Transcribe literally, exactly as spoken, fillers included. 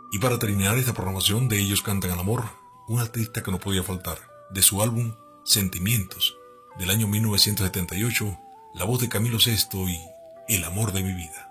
Y para terminar esta programación de Ellos Cantan al Amor, un artista que no podía faltar, de su álbum Sentimientos, del año mil novecientos setenta y ocho, la voz de Camilo Sesto y El amor de mi vida.